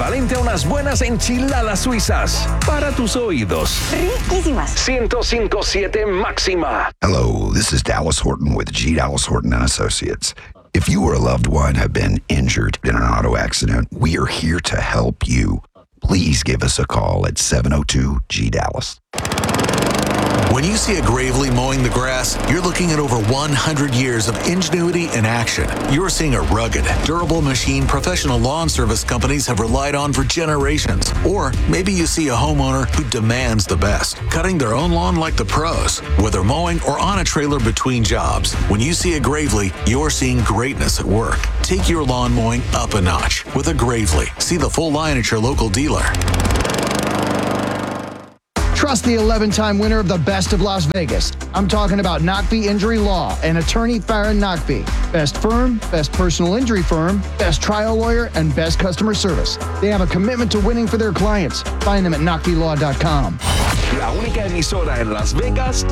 equivalente a unas buenas enchiladas suizas para tus oídos. Riquísimas. 105.7 Máxima. Hello, this is Dallas Horton with G. Dallas Horton and Associates. If you or a loved one have been injured in an auto accident, we are here to help you. Please give us a call at 702-G-DALLAS. When you see a Gravely mowing the grass, you're looking at over 100 years of ingenuity in action. You're seeing a rugged, durable machine professional lawn service companies have relied on for generations. Or maybe you see a homeowner who demands the best, cutting their own lawn like the pros, whether mowing or on a trailer between jobs. When you see a Gravely, you're seeing greatness at work. Take your lawn mowing up a notch with a Gravely. See the full line at your local dealer. Trust the 11-time winner of the Best of Las Vegas. I'm talking about Knockby Injury Law and attorney Farron Knockby. Best firm, best personal injury firm, best trial lawyer, and best customer service. They have a commitment to winning for their clients. Find them at knockbylaw.com. La única emisora en Las Vegas